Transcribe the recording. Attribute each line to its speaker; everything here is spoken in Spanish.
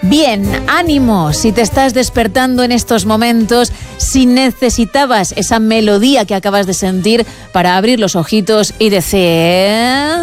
Speaker 1: Bien, ánimo si te estás despertando en estos momentos, si necesitabas esa melodía que acabas de sentir para abrir los ojitos y decir...